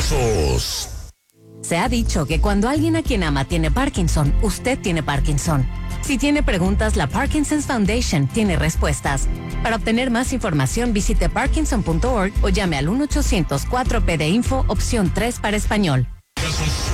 pesos. Se ha dicho que cuando alguien a quien ama tiene Parkinson, usted tiene Parkinson. Si tiene preguntas, la Parkinson's Foundation tiene respuestas. Para obtener más información, visite parkinson.org o llame al 1-800-4PD Info, opción 3 para español.